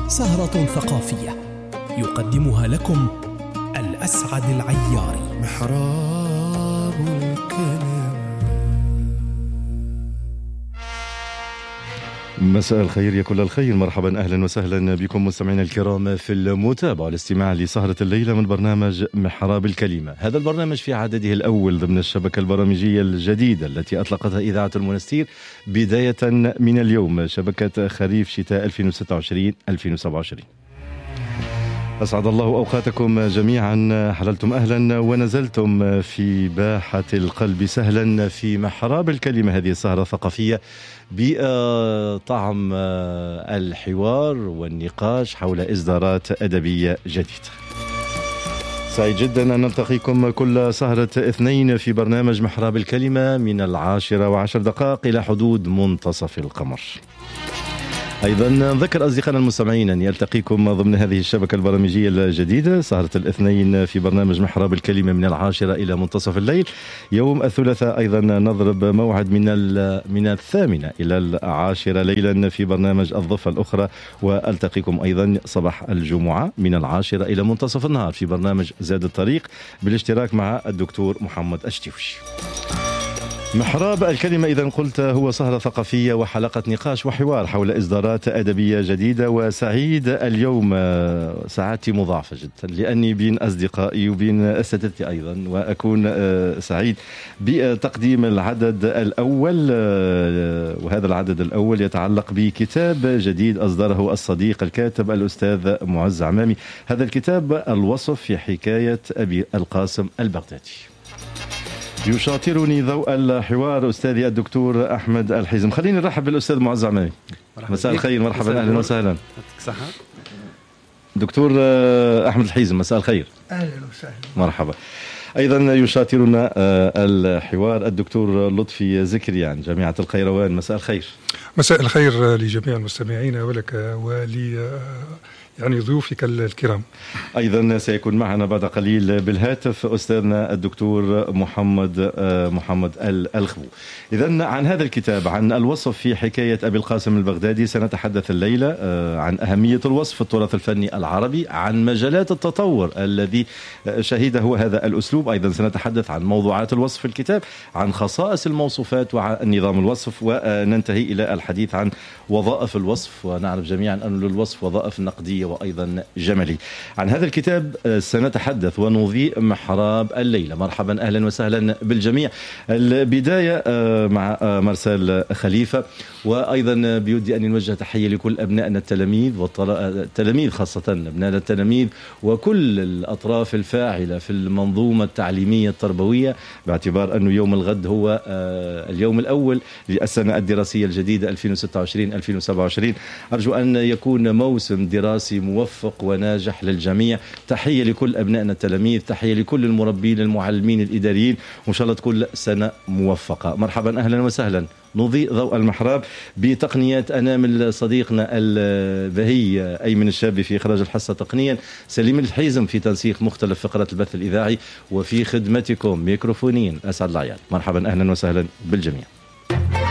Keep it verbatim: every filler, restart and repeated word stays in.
سهرة ثقافية يقدمها لكم الأسعد العياري. محراب الكلام. مساء الخير يا كل الخير، مرحبا أهلا وسهلا بكم مستمعينا الكرام في المتابعة والاستماع لسهرة الليلة من برنامج محراب الكلمة. هذا البرنامج في عدده الأول ضمن الشبكة البرامجية الجديدة التي أطلقتها إذاعة المنستير بداية من اليوم، شبكة خريف شتاء ألفين وستة وعشرين ألفين وسبعة وعشرين. أسعد الله أوقاتكم جميعا، حللتم أهلا ونزلتم في باحة القلب سهلا في محراب الكلمة، هذه السهرة الثقافية بطعم الحوار والنقاش حول إصدارات أدبية جديدة. سعيد جدا أن نلتقيكم كل سهرة اثنين في برنامج محراب الكلمة من العاشرة وعشر دقائق إلى حدود منتصف القمر. أيضا نذكر أصدقائنا المستمعين أن يلتقيكم ضمن هذه الشبكة البرامجية الجديدة سهرة الاثنين في برنامج محراب الكلمة من العاشرة إلى منتصف الليل. يوم الثلاثاء أيضا نضرب موعد من من الثامنة إلى العاشرة ليلا في برنامج الضفة الأخرى، وألتقيكم أيضا صباح الجمعة من العاشرة إلى منتصف النهار في برنامج زاد الطريق بالاشتراك مع الدكتور محمد أشتيوش. محراب الكلمة إذا قلت هو سهرة ثقافية وحلقة نقاش وحوار حول إصدارات أدبية جديدة. وسعيد اليوم سعادتي مضاعفة جدا لأني بين أصدقائي وبين أساتذتي أيضا، وأكون سعيد بتقديم العدد الأول، وهذا العدد الأول يتعلق بكتاب جديد أصدره الصديق الكاتب الأستاذ معز عمامي. هذا الكتاب الوصف في حكاية أبي القاسم البغدادي. يشاطرني ضوء الحوار أستاذي الدكتور أحمد الحيزم. خليني نرحب بالأستاذ معز عمامي. مساء الخير، مرحبا، أهلا وسهلا. دكتور أحمد الحيزم، مساء الخير. أهلا وسهلا. مرحبا. أيضا يشاطرنا الحوار الدكتور لطفي زكريان جامعة القيروان. مساء الخير. مساء الخير لجميع المستمعين ولك ولي يعني ضيوفك الكرام. أيضا سيكون معنا بعد قليل بالهاتف أستاذنا الدكتور محمد محمد الخبو. إذن عن هذا الكتاب، عن الوصف في حكاية أبي القاسم البغدادي، سنتحدث الليلة عن أهمية الوصف في التراث الفني العربي، عن مجالات التطور الذي شهده هذا الأسلوب. أيضا سنتحدث عن موضوعات الوصف في الكتاب، عن خصائص الموصوفات وعن نظام الوصف، وننتهي إلى الحديث عن وظائف الوصف، ونعرف جميعا أن للوصف وظائف نقدية وأيضا جملي. عن هذا الكتاب سنتحدث ونضيء محراب الليلة. مرحبا أهلا وسهلا بالجميع. البداية مع مرسال خليفة، وأيضا بيودي أن نوجه تحية لكل أبنائنا التلاميذ والتلاميذ، خاصة أبنائنا التلاميذ وكل الأطراف الفاعلة في المنظومة التعليمية التربوية، باعتبار أنه يوم الغد هو اليوم الأول للسنة الدراسية الجديدة ألفين وستة وعشرين ألفين وسبعة وعشرين. أرجو أن يكون موسم دراسي موفق وناجح للجميع. تحية لكل أبنائنا التلاميذ، تحية لكل المربين المعلمين الإداريين، وإن شاء الله تكون سنة موفقة. مرحبا أهلا وسهلا. نضيء ضوء المحراب بتقنيات أنامل صديقنا البهي أيمن الشابي في إخراج الحصة تقنيا، سليم الحيزم في تنسيق مختلف فقرات البث الإذاعي، وفي خدمتكم ميكروفونين أسعد العيال. مرحبا أهلا وسهلا بالجميع.